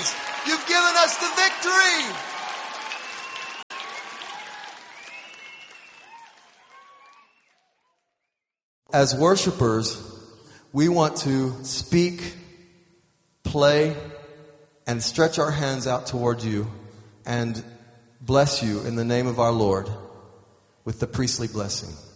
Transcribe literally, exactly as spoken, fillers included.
praise. You've given us the victory. As worshipers, we want to speak, play, and stretch our hands out toward you and bless you in the name of our Lord with the priestly blessing.